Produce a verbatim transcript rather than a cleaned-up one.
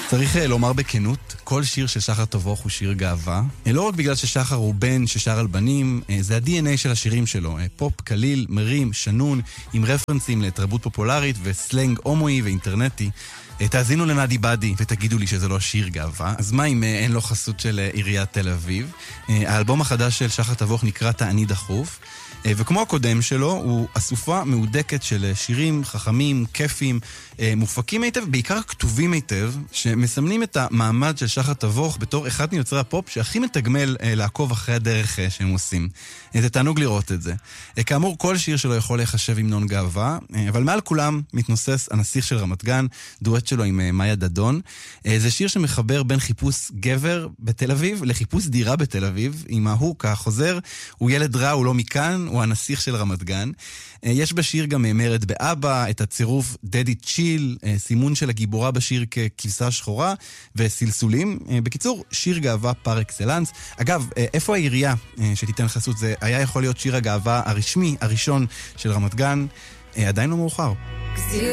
צריך לומר בכנות, כל שיר של שחר תבוך הוא שיר גאווה. לא רק בגלל ששחר הוא בן ששר על בנים, זה ה-די אן איי של השירים שלו. פופ, קליל, מרים, שנון, עם רפרנסים לתרבות פופולרית וסלנג הומואי ואינטרנטי. תאזינו לנדי בדי ותגידו לי שזה לא שיר גאווה. אז מה אם אין לו חסות של עיריית תל אביב? האלבום החדש של שחר תבוך נקרא תעני דחוף. וכמו הקודם שלו, הוא אסופה מעודקת של שירים חכמים, כיפים, מופקים היטב, בעיקר כתובים היטב, שמסמנים את המעמד של שחר תבוך בתור אחד מיוצרי הפופ שהכי מתגמל לעקוב אחרי הדרך שהם עושים. זה תענוג לראות את זה. כאמור, כל שיר שלו יכול להיחשב המנון גאווה, אבל מעל כולם מתנוסס הנסיך של רמת גן, דואט שלו עם מאיה דדון. זה שיר שמחבר בין חיפוש גבר בתל אביב לחיפוש דירה בתל אביב, עם ההוא כחוזר, הוא ילד רע, הוא לא מכאן, הוא הנסיך של רמת גן. יש בשיר גם מרד באבא, את הצירוף דדי צ'יל, סימון של הגיבורה בשיר ככבשה שחורה, וסלסולים. בקיצור, שיר גאווה פר אקסלנס. אגב, איפה העירייה שתיתן חסות? זה היה יכול להיות שיר הגאווה הרשמי, הראשון של רמת גן. עדיין לא מאוחר.